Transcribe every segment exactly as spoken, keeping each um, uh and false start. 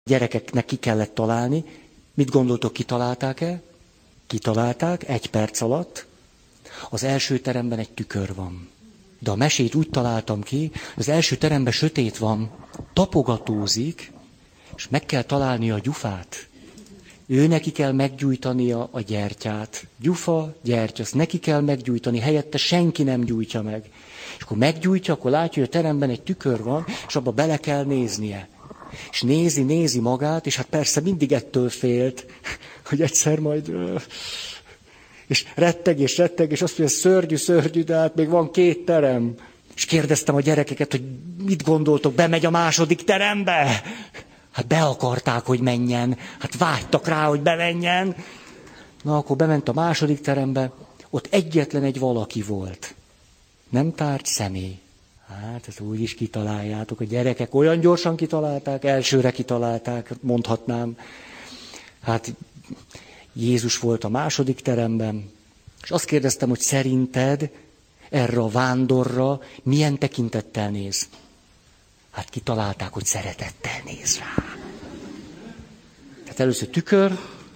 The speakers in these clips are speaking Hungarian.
Gyerekeknek ki kellett találni. Mit gondoltok, kitalálták-e? Kitalálták, egy perc alatt. Az első teremben egy tükör van. De a mesét úgy találtam ki, az első teremben sötét van, tapogatózik, és meg kell találnia a gyufát. Ő neki kell meggyújtania a gyertyát. Gyufa, gyertya, azt neki kell meggyújtani, helyette senki nem gyújtja meg. És akkor meggyújtja, akkor látja, hogy a teremben egy tükör van, és abba bele kell néznie. És nézi, nézi magát, és hát persze mindig ettől félt, hogy egyszer majd... És retteg, és retteg, és azt mondja, szörnyű, szörnyű, de hát még van két terem. És kérdeztem a gyerekeket, hogy mit gondoltok, bemegy a második terembe? Hát be akarták, hogy menjen. Hát vágytak rá, hogy bemenjen. Na, akkor bement a második terembe, ott egyetlen egy valaki volt. Nem tárgy, személy. Hát, ezt úgy is kitaláljátok. A gyerekek olyan gyorsan kitalálták, elsőre kitalálták, mondhatnám. Hát Jézus volt a második teremben, és azt kérdeztem, hogy szerinted erre a vándorra milyen tekintettel néz? Hát kitalálták, hogy szeretettel néz rá. Tehát először tükör,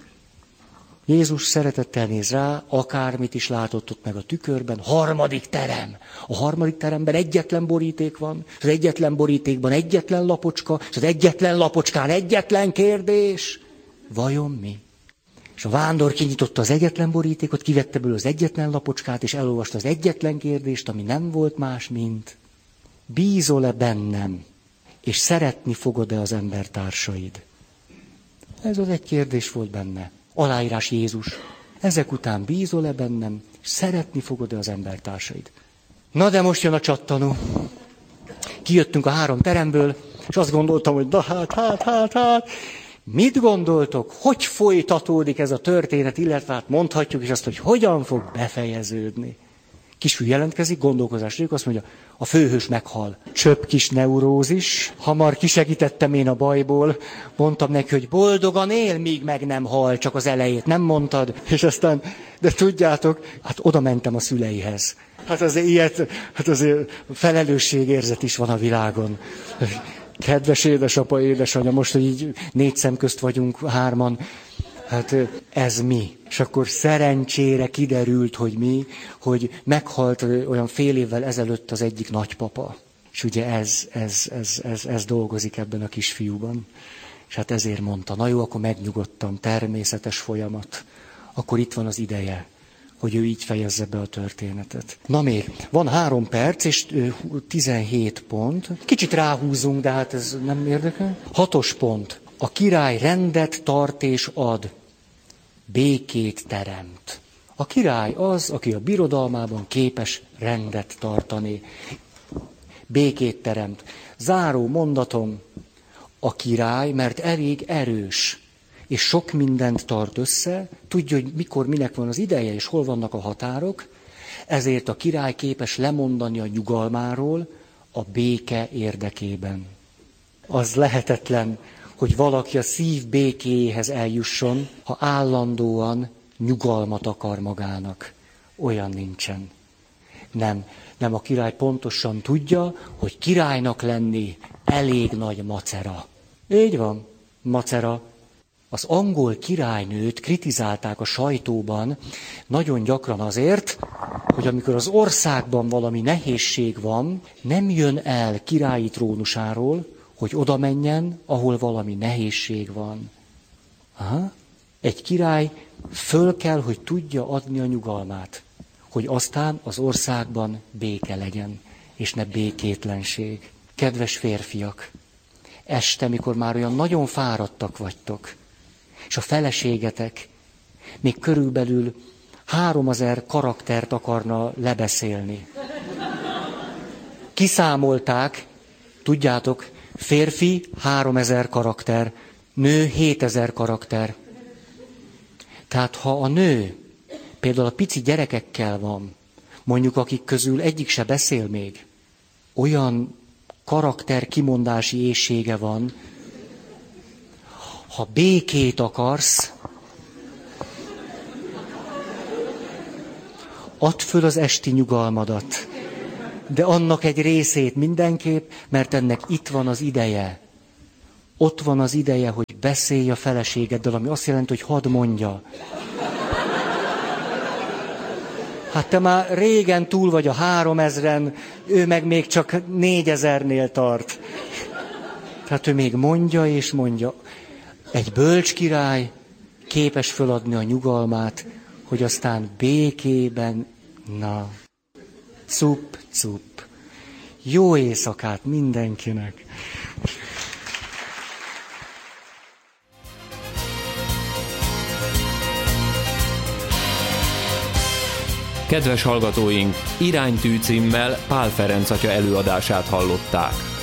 Jézus szeretettel néz rá, akármit is látott ott meg a tükörben, harmadik terem. A harmadik teremben egyetlen boríték van, az egyetlen borítékban egyetlen lapocska, és az egyetlen lapocskán egyetlen kérdés. Vajon mi? És a vándor kinyitotta az egyetlen borítékot, kivette belőle az egyetlen lapocskát, és elolvasta az egyetlen kérdést, ami nem volt más, mint bízol-e bennem, és szeretni fogod-e az embertársaid? Ez az egy kérdés volt benne. Aláírás Jézus. Ezek után bízol-e bennem, és szeretni fogod-e az embertársaid? Na de most jön a csattanó. Kijöttünk a három teremből, és azt gondoltam, hogy na hát, hát, hát, hát. Mit gondoltok, hogy folytatódik ez a történet, illetve hát mondhatjuk is azt, hogy hogyan fog befejeződni. Kisfiú jelentkezik, gondolkozás nélkül, azt mondja, a főhős meghal. Csöpp kis neurózis, hamar kisegítettem én a bajból, mondtam neki, hogy boldogan él, míg meg nem hal, csak az elejét nem mondtad, és aztán, de tudjátok, hát oda mentem a szüleihez. Hát azért ilyet, hát azért felelősségérzet is van a világon. Kedves édesapa, édesanyja, most, hogy így négy szem közt vagyunk hárman, hát ez mi? És akkor szerencsére kiderült, hogy mi, hogy meghalt olyan fél évvel ezelőtt az egyik nagypapa. És ugye ez, ez, ez, ez, ez dolgozik ebben a kisfiúban. És hát ezért mondta, na jó, akkor megnyugodtam, természetes folyamat. Akkor itt van az ideje, hogy ő így fejezze be a történetet. Na még, van három perc és tizenhét pont. Kicsit ráhúzunk, de hát ez nem érdekel. Hatos pont. A király rendet tart és ad. Békét teremt. A király az, aki a birodalmában képes rendet tartani. Békét teremt. Záró mondatom. A király, mert elég erős, és sok mindent tart össze, tudja, hogy mikor, minek van az ideje, és hol vannak a határok, ezért a király képes lemondani a nyugalmáról a béke érdekében. Az lehetetlen, hogy valaki a szív békéjéhez eljusson, ha állandóan nyugalmat akar magának. Olyan nincsen. Nem, nem, a király pontosan tudja, hogy királynak lenni elég nagy macera. Így van, macera. Az angol királynőt kritizálták a sajtóban nagyon gyakran azért, hogy amikor az országban valami nehézség van, nem jön el királyi trónusáról, hogy oda menjen, ahol valami nehézség van. Aha. Egy király föl kell, hogy tudja adni a nyugalmát, hogy aztán az országban béke legyen, és ne békétlenség. Kedves férfiak, este, mikor már olyan nagyon fáradtak vagytok, és a feleségetek még körülbelül háromezer karaktert akarna lebeszélni. Kiszámolták, tudjátok, férfi háromezer karakter, nő hétezer karakter. Tehát ha a nő például a pici gyerekekkel van, mondjuk akik közül egyik se beszél még, olyan karakter kimondási éhsége van, ha békét akarsz, add föl az esti nyugalmadat. De annak egy részét mindenképp, mert ennek itt van az ideje. Ott van az ideje, hogy beszélj a feleségeddel, ami azt jelenti, hogy hadd mondja. Hát te már régen túl vagy a háromezren, ő meg még csak négyezernél tart. Tehát ő még mondja és mondja. Egy bölcs király képes föladni a nyugalmát, hogy aztán békében, na, cup, cup. Jó éjszakát mindenkinek! Kedves hallgatóink, Iránytű címmel Pál Ferenc atya előadását hallották.